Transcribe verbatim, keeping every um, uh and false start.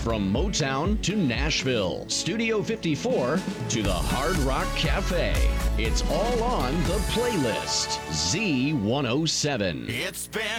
From Motown to Nashville, Studio fifty-four to the Hard Rock Cafe. It's all on the playlist. Z one oh seven. It's been